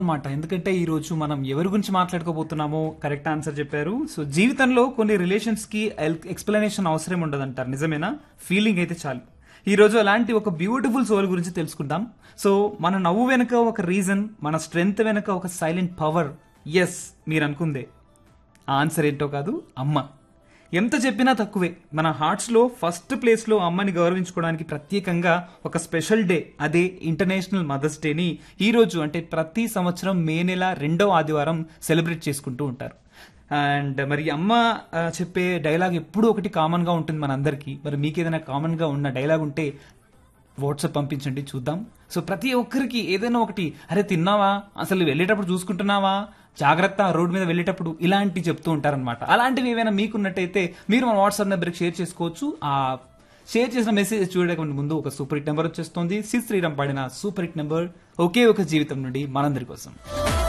అన్నమాట. ఎందుకంటే ఈ రోజు మనం ఎవరి గురించి మాట్లాడుకోబోతున్నామో కరెక్ట్ ఆన్సర్ చెప్పారు. సో జీవితంలో కొన్ని రిలేషన్స్ కి ఎక్స్ప్లెనేషన్ అవసరం ఉండదంటారు. నిజమేనా? ఫీలింగ్ అయితే చాలు. ఈ రోజు అలాంటి ఒక బ్యూటిఫుల్ సోల్ గురించి తెలుసుకుందాం. సో మన నవ్వు వెనుక ఒక రీజన్, మన స్ట్రెంగ్త్ వెనుక ఒక సైలెంట్ పవర్. ఎస్, మీరు అనుకుందే ఆ ఆన్సర్ ఏంటో కాదు, అమ్మ. ఎంత చెప్పినా తక్కువే. మన హార్ట్స్ లో ఫస్ట్ ప్లేస్ లో అమ్మని గౌరవించుకోవడానికి ప్రత్యేకంగా ఒక స్పెషల్ డే, అదే ఇంటర్నేషనల్ మదర్స్ డేని ఈ రోజు అంటే ప్రతి సంవత్సరం మే నెల 2వ ఆదివారం సెలబ్రేట్ చేసుకుంటూ ఉంటారు. అండ్ మరి అమ్మ చెప్పే డైలాగ్ ఎప్పుడూ ఒకటి కామన్ గా ఉంటుంది మనందరికీ. మరి మీకు ఏదైనా కామన్ గా ఉన్న డైలాగ్ ఉంటే వాట్సాప్ పంపించండి, చూద్దాం. సో ప్రతి ఒక్కరికి ఏదైనా ఒకటి, అరే తిన్నావా, అసలు వెళ్ళేటప్పుడు చూసుకుంటున్నావా, జాగ్రత్త రోడ్డు మీద వెళ్ళేటప్పుడు, ఇలాంటివి చెప్తూ ఉంటారనమాట. అలాంటివి ఏమైనా మీకున్నట్టయితే మీరు మన వాట్సాప్ నెంబర్కి షేర్ చేసుకోవచ్చు. ఆ షేర్ చేసిన మెసేజ్ చూడడానికి ముందు ఒక సూపర్ హిట్ నెంబర్ వచ్చేస్తుంది. శ్రీరామ్ పాడిన సూపర్ హిట్ నెంబర్ ఒకే ఒక జీవితం నుండి మనందరి కోసం.